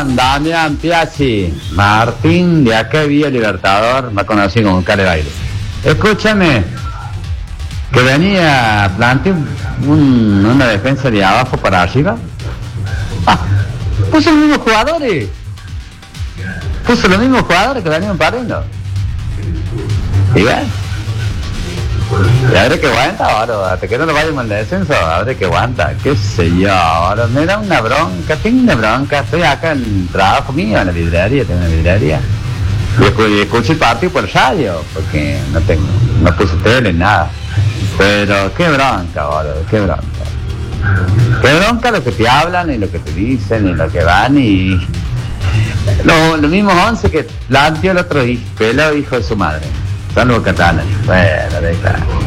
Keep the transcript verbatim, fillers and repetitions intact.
Juan Damián Piazzi Martín, de acá Vía Libertador, más conocido como Care Baile. Escúchame, que venía, planteé un, una defensa de abajo para arriba. Ah, puso los mismos jugadores. Puso los mismos jugadores que venían pariendo. ¿Y ves? Y habrá que aguanta ahora, hasta que no lo vayamos al descenso, habrá que aguanta, qué sé yo, ahora me da una bronca, tengo una bronca, estoy acá en el trabajo mío, en la librería, tengo una librería, y escucho, y escucho el partido por radio, porque no tengo, no puse tele, nada, pero qué bronca ahora, qué bronca, qué bronca lo que te hablan, y lo que te dicen, y lo que van, y los lo mismos once que planteó el otro hijo, pelado hijo de su madre. Son los catalanes. Bueno, de claro.